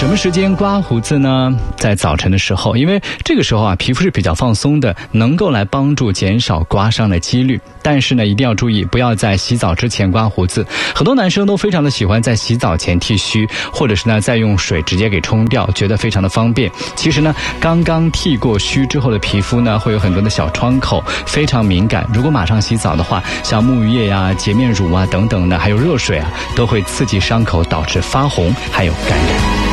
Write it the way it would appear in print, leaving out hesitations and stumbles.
什么时间刮胡子呢？在早晨的时候，因为这个时候啊，皮肤是比较放松的，能够来帮助减少刮伤的几率。但是呢，一定要注意，不要在洗澡之前刮胡子。很多男生都非常的喜欢在洗澡前剃须，或者是呢再用水直接给冲掉，觉得非常的方便。其实呢，刚刚剃过须之后的皮肤呢，会有很多的小创口，非常敏感。如果马上洗澡的话，像沐浴液呀、洁面乳啊等等的，还有热水啊，都会刺激伤口，导致发红还有感染。